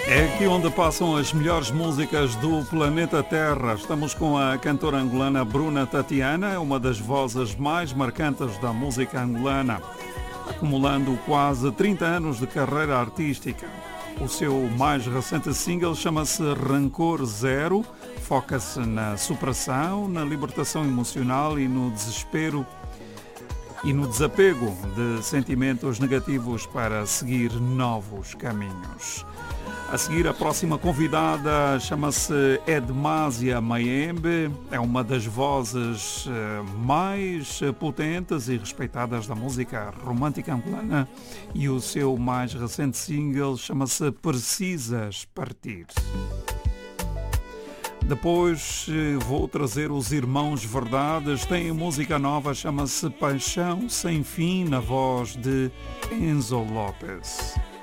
É aqui onde passam as melhores músicas do planeta Terra. Estamos com a cantora angolana Bruna Tatiana, uma das vozes mais marcantes da música angolana, acumulando quase 30 anos de carreira artística. O seu mais recente single chama-se Rancor Zero, foca-se na superação, na libertação emocional e no desespero e no desapego de sentimentos negativos para seguir novos caminhos. A seguir, a próxima convidada chama-se Edmásia Maembe, é uma das vozes mais potentes e respeitadas da música romântica angolana e o seu mais recente single chama-se Precisas Partir. Depois vou trazer os Irmãos Verdades, tem música nova, chama-se Paixão Sem Fim, na voz de Enzo Lopes.